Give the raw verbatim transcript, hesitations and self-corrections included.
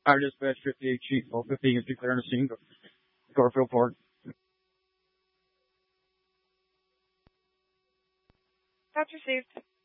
Our dispatch fifty-eight Chief, all fifteen is declaring the scene. Garfield Park. That's received.